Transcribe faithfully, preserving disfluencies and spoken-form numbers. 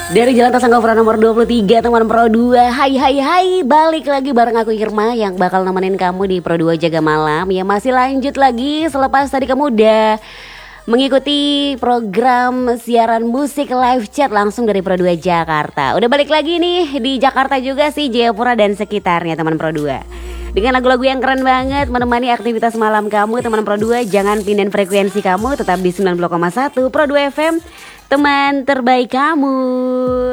Dari Jalan Tasangkapura nomor dua puluh tiga teman Pro dua. Hai hai hai, balik lagi bareng aku Irma yang bakal nemenin kamu di Pro dua Jaga Malam. Ya masih lanjut lagi selepas tadi kamu udah mengikuti program siaran musik live chat langsung dari Pro dua Jakarta. Udah balik lagi nih di Jakarta juga sih, Jayapura dan sekitarnya teman Pro dua. Dengan lagu-lagu yang keren banget menemani aktivitas malam kamu teman Pro dua. Jangan pindahin frekuensi kamu, tetap di sembilan puluh koma satu Pro dua F M, teman terbaik kamu.